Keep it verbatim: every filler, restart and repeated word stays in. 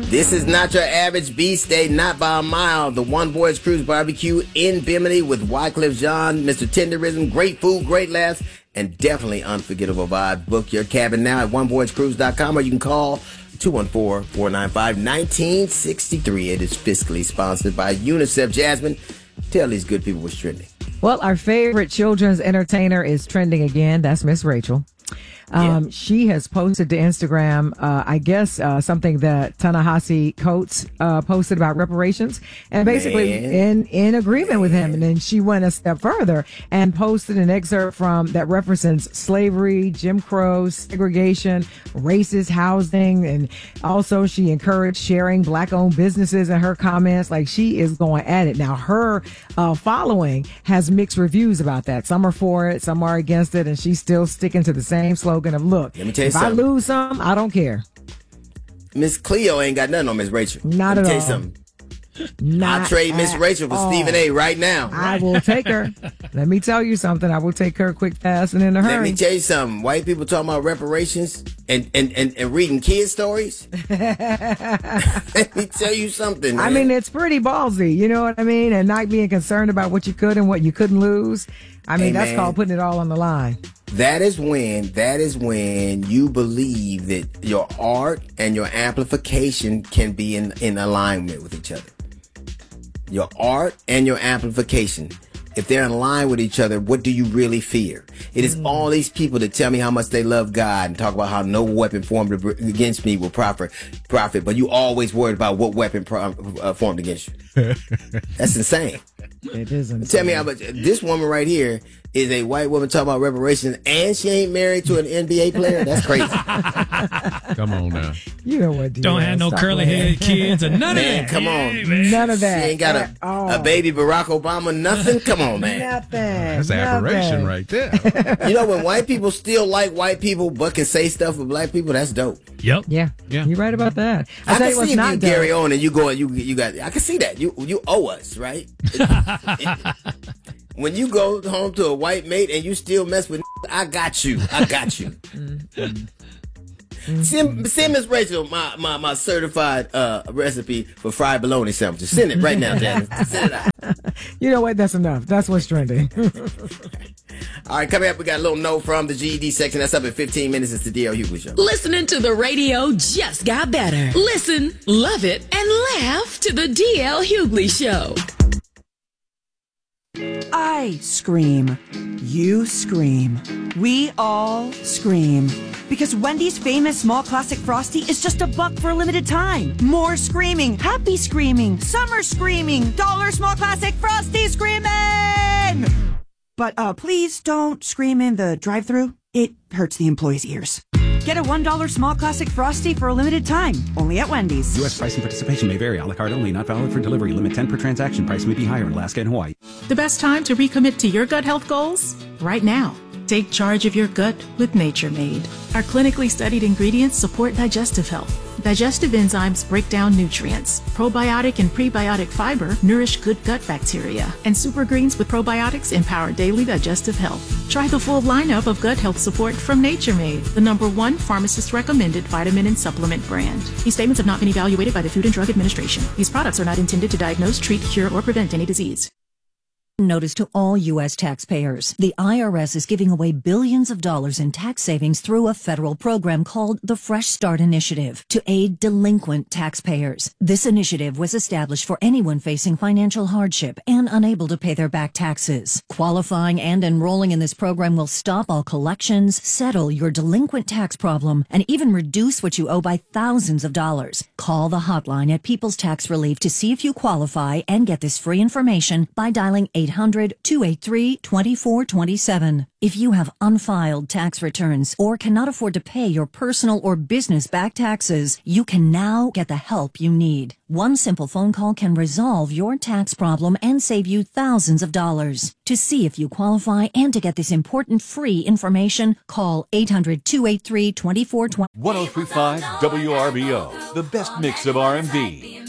This is not your average beach day, not by a mile. The One Boys Cruise Barbecue in Bimini with Wycliffe Jean, Mister Tenderism. Great food, great laughs, and definitely unforgettable vibes. Book your cabin now at one boys cruise dot com or you can call two one four, four nine five, one nine six three. It is fiscally sponsored by UNICEF. Jasmine, tell these good people what's trending. Well, our favorite children's entertainer is trending again. That's Miss Rachel. Um, yeah. She has posted to Instagram, uh, I guess, uh, something that Ta-Nehisi Coates, uh, posted about reparations and basically Man. in, in agreement Man. with him. And then she went a step further and posted an excerpt from that references slavery, Jim Crow, segregation, racist housing. And also she encouraged sharing black owned businesses in her comments. Like she is going at it. Now her, uh, following has mixed reviews about that. Some are for it, some are against it. And she's still sticking to the same slogan of look, Let me tell you if something. I lose some, I don't care. Miss Cleo ain't got nothing on Miss Rachel. Not Let me at tell all. you something. Not I'll trade Miss Rachel for all. Stephen A. right now. I will take her. Let me tell you something. I will take her quick, fast, and in a hurry. Let me tell you something. White people talking about reparations and, and, and, and reading kid stories. Let me tell you something, man. I mean, it's pretty ballsy. You know what I mean? And not being concerned about what you could and what you couldn't lose. I mean, hey, that's man. called putting it all on the line. That is when, that is when you believe that your art and your amplification can be in, in alignment with each other. Your art and your amplification. If they're in line with each other, what do you really fear? It is mm. all these people that tell me how much they love God and talk about how no weapon formed against me will profit, profit, but you always worried about what weapon pro- uh, formed against you. That's insane. It is insane. Tell me how much this woman right here is a white woman talking about reparations and she ain't married to an N B A player? That's crazy. Come on now. You know what? Don't have no curly headed kids or none man, of that. Come on. Yeah, none of that. She ain't got a, a baby Barack Obama, nothing. Come on, man. Nothing. That's an nothing. aberration right there. You know, when white people still like white people but can say stuff with black people, that's dope. Yep. Yeah. Yeah. You're right about that. I, I can you what's see not you, dope. Gary on, and you go, you you got. I can see that you you owe us, right? When you go home to a white mate and you still mess with, I got you. I got you. Send, send Miss Rachel my, my, my certified uh, recipe for fried bologna sandwiches. Send it right now, Jasmine. Send it out. You know what? That's enough. That's what's trending. All right, coming up, we got a little note from the G E D section. That's up in fifteen minutes. It's the D L Hughley Show. Listening to the radio just got better. Listen, love it, and laugh to the D L Hughley Show. I scream. You scream. We all scream. Because Wendy's famous small classic Frosty is just a buck for a limited time. More screaming, happy screaming, summer screaming, dollar small classic Frosty screaming! But uh, please don't scream in the drive-thru. It hurts the employees' ears. Get a one dollar small classic Frosty for a limited time. Only at Wendy's. U S price and participation may vary. A la carte only. Not valid for delivery. Limit ten per transaction. Price may be higher in Alaska and Hawaii. The best time to recommit to your gut health goals? Right now. Take charge of your gut with Nature Made. Our clinically studied ingredients support digestive health. Digestive enzymes break down nutrients. Probiotic and prebiotic fiber nourish good gut bacteria. And super greens with probiotics empower daily digestive health. Try the full lineup of gut health support from Nature Made, the number one pharmacist-recommended vitamin and supplement brand. These statements have not been evaluated by the Food and Drug Administration. These products are not intended to diagnose, treat, cure, or prevent any disease. Notice to all U S taxpayers. The I R S is giving away billions of dollars in tax savings through a federal program called the Fresh Start Initiative to aid delinquent taxpayers. This initiative was established for anyone facing financial hardship and unable to pay their back taxes. Qualifying and enrolling in this program will stop all collections, settle your delinquent tax problem, and even reduce what you owe by thousands of dollars. Call the hotline at People's Tax Relief to see if you qualify and get this free information by dialing eight hundred, two eight three, two four two seven. If you have unfiled tax returns or cannot afford to pay your personal or business back taxes, you can now get the help you need. One simple phone call can resolve your tax problem and save you thousands of dollars. To see if you qualify and to get this important free information, call eight hundred, two eight three, two four two zero. one oh three point five W R B O, the best mix of R and B.